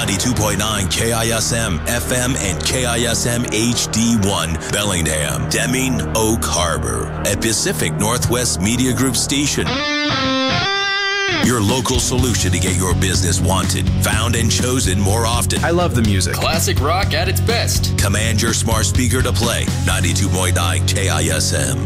92.9 KISM FM and KISM HD1 Bellingham, Deming, Oak Harbor, a Pacific Northwest Media Group station. Your local solution to get your business wanted, found, and chosen more often. I love the music. Classic rock at its best. Command your smart speaker to play 92.9 KISM.